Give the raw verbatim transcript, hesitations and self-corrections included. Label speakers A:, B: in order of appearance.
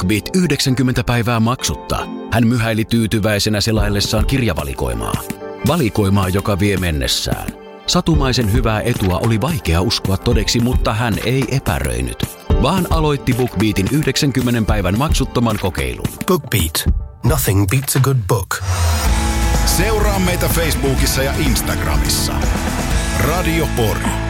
A: BookBeat yhdeksänkymmentä päivää maksutta. Hän myhäili tyytyväisenä selaillessaan kirjavalikoimaa. Valikoimaa, joka vie mennessään. Satumaisen hyvää etua oli vaikea uskoa todeksi, mutta hän ei epäröinyt, vaan aloitti BookBeatin yhdeksänkymmentä päivän maksuttoman kokeilun.
B: BookBeat. Nothing beats a good book.
C: Seuraa meitä Facebookissa ja Instagramissa. Radio Pori.